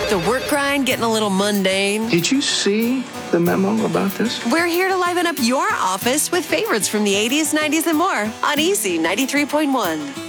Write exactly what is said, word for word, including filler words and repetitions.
The work grind getting a little mundane. Did you see the memo about this? We're here to liven up your office with favorites from the eighties, nineties, and more on Easy ninety-three point one.